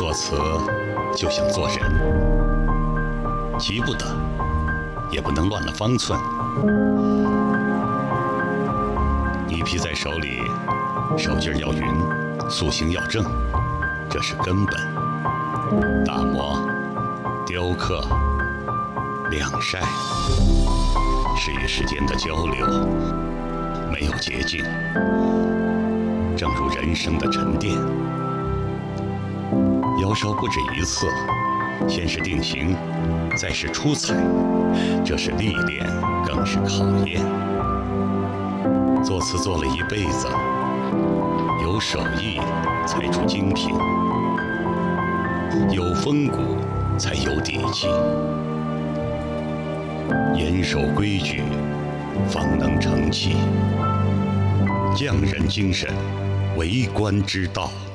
作词就像做人，急不得，也不能乱了方寸。泥皮在手里，手劲要匀，塑形要正，这是根本。打磨、雕刻、晾晒，是与时间的交流，没有捷径。正如人生的沉淀，窑烧不止一次，先是定型，再是出彩，这是历练，更是考验。作词做了一辈子，有手艺才出精品，有风骨才有底气，严守规矩，方能成器。匠人精神，为官之道。